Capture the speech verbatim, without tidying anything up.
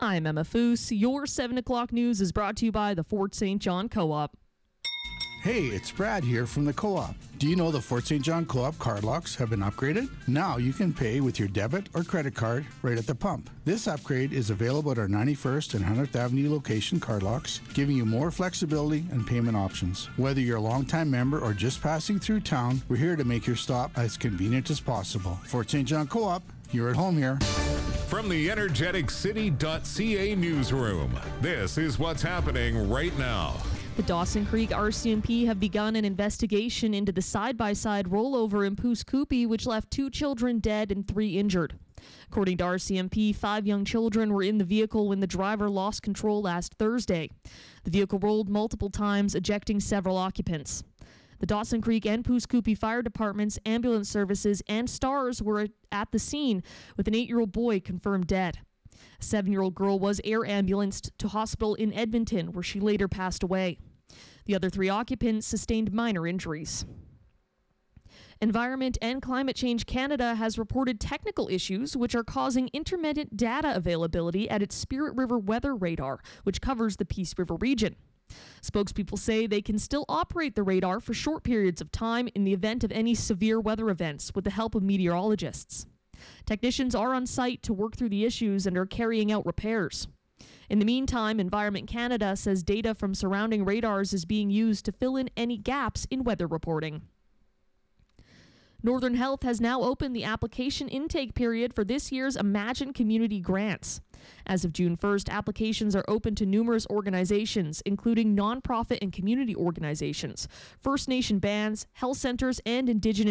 I'm Emma Foose. Your seven o'clock news is brought to you by the Fort Saint John Co-op. Hey, it's Brad here from the Co-op. Do you know the Fort Saint John Co-op card locks have been upgraded? Now you can pay with your debit or credit card right at the pump. This upgrade is available at our ninety-first and one hundredth Avenue location card locks, giving you more flexibility and payment options. Whether you're a longtime member or just passing through town, we're here to make your stop as convenient as possible. Fort Saint John Co-op, you're at home here. From the energetic city dot c a newsroom, this is what's happening right now. The Dawson Creek R C M P have begun an investigation into the side-by-side rollover in Pouce Coupe, which left two children dead and three injured. According to R C M P, five young children were in the vehicle when the driver lost control last Thursday. The vehicle rolled multiple times, ejecting several occupants. The Dawson Creek and Pouce Coupe fire departments, ambulance services, and STARS were at the scene, with an eight-year-old boy confirmed dead. A seven-year-old girl was air ambulanced to hospital in Edmonton, where she later passed away. The other three occupants sustained minor injuries. Environment and Climate Change Canada has reported technical issues which are causing intermittent data availability at its Spirit River weather radar, which covers the Peace River region. Spokespeople say they can still operate the radar for short periods of time in the event of any severe weather events with the help of meteorologists. Technicians are on site to work through the issues and are carrying out repairs. In the meantime, Environment Canada says data from surrounding radars is being used to fill in any gaps in weather reporting. Northern Health has now opened the application intake period for this year's Imagine Community Grants. As of June first, applications are open to numerous organizations, including nonprofit and community organizations, First Nation bands, health centers, and Indigenous